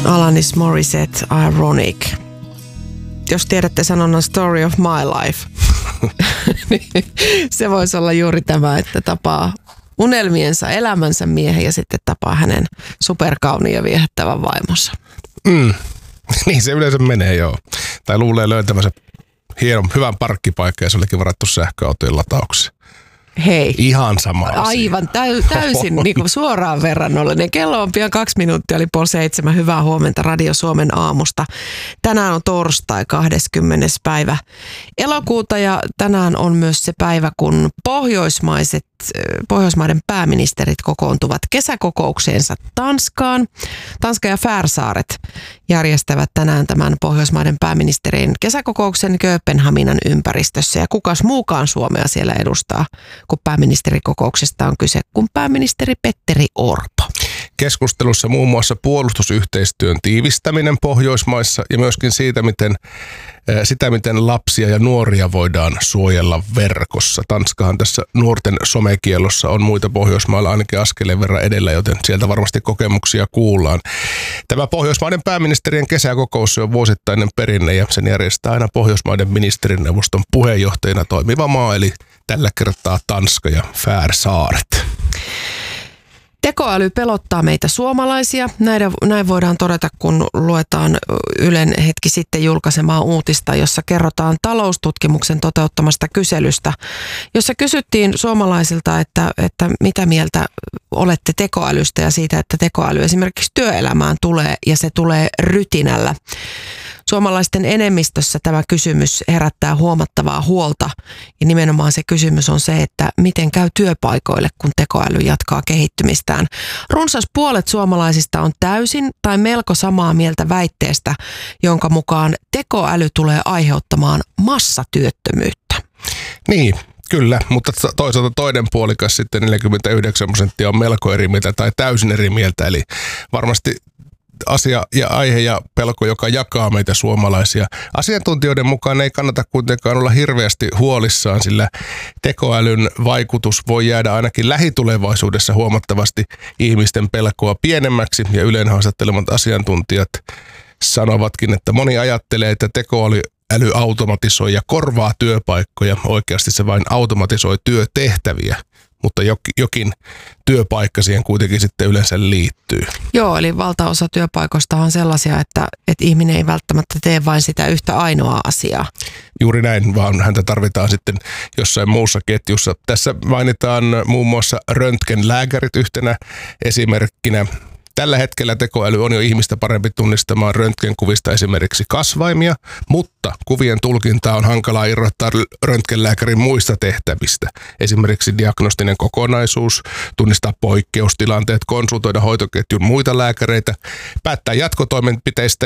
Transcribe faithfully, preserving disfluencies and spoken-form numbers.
Alanis Morissette, Ironic. Jos tiedätte sanonnan story of my life, niin se voisi olla juuri tämä, että tapaa unelmiensa, elämänsä miehen ja sitten tapaa hänen superkauniin ja viehättävän vaimonsa. Mm. Niin se yleensä menee, joo. Tai luulee löytämänsä hienon, hyvän parkkipaikka ja se olikin varattu sähköautojen lataukseen. Hei. Ihan sama asia. Aivan täy, täysin niin kuin suoraan verrannollinen. Kello on pian kaksi minuuttia, oli puoli seitsemän. Hyvää huomenta Radio Suomen aamusta. Tänään on torstai kahdeskymmenes päivä elokuuta ja tänään on myös se päivä, kun pohjoismaiset, Pohjoismaiden pääministerit kokoontuvat kesäkokoukseensa Tanskaan. Tanska ja Färsaaret järjestävät tänään tämän Pohjoismaiden pääministerien kesäkokouksen Kööpenhaminan ympäristössä. Ja kukas muukaan Suomea siellä edustaa, kun pääministerikokouksesta on kyse, kun pääministeri Petteri Orpo. Keskustelussa muun muassa puolustusyhteistyön tiivistäminen Pohjoismaissa ja myöskin siitä, miten, sitä, miten lapsia ja nuoria voidaan suojella verkossa. Tanskahan tässä nuorten somekiellossa on muita Pohjoismailla ainakin askeleen verran edellä, joten sieltä varmasti kokemuksia kuullaan. Tämä Pohjoismaiden pääministerien kesäkokous on vuosittainen perinne ja sen järjestää aina Pohjoismaiden ministerineuvoston puheenjohtajana toimiva maa, eli tällä kertaa Tanska ja Färsaaret. Tekoäly pelottaa meitä suomalaisia. Näin, näin voidaan todeta, kun luetaan Ylen hetki sitten julkaisemaa uutista, jossa kerrotaan taloustutkimuksen toteuttamasta kyselystä, jossa kysyttiin suomalaisilta, että, että mitä mieltä olette tekoälystä ja siitä, että tekoäly esimerkiksi työelämään tulee ja se tulee rytinällä. Suomalaisten enemmistössä tämä kysymys herättää huomattavaa huolta ja nimenomaan se kysymys on se, että miten käy työpaikoille, kun tekoäly jatkaa kehittymistään. Runsas puolet suomalaisista on täysin tai melko samaa mieltä väitteestä, jonka mukaan tekoäly tulee aiheuttamaan massatyöttömyyttä. Niin. Kyllä, mutta toisaalta toinen puolikas sitten neljäkymmentäyhdeksän prosenttia on melko eri mieltä tai täysin eri mieltä, eli varmasti asia ja aihe ja pelko, joka jakaa meitä suomalaisia. Asiantuntijoiden mukaan ei kannata kuitenkaan olla hirveästi huolissaan, sillä tekoälyn vaikutus voi jäädä ainakin lähitulevaisuudessa huomattavasti ihmisten pelkoa pienemmäksi, ja Ylen haastattelemat asiantuntijat sanovatkin, että moni ajattelee, että tekoäly Äly automatisoi ja korvaa työpaikkoja. Oikeasti se vain automatisoi työtehtäviä, mutta jokin työpaikka siihen kuitenkin sitten yleensä liittyy. Joo, eli valtaosa työpaikoista on sellaisia, että, että ihminen ei välttämättä tee vain sitä yhtä ainoaa asiaa. Juuri näin, vaan häntä tarvitaan sitten jossain muussa ketjussa. Tässä mainitaan muun muassa röntgenlääkärit yhtenä esimerkkinä. Tällä hetkellä tekoäly on jo ihmistä parempi tunnistamaan röntgenkuvista esimerkiksi kasvaimia, mutta kuvien tulkintaa on hankalaa irrottaa röntgenlääkärin muista tehtävistä. Esimerkiksi diagnostinen kokonaisuus, tunnistaa poikkeustilanteet, konsultoida hoitoketjun muita lääkäreitä, päättää jatkotoimenpiteistä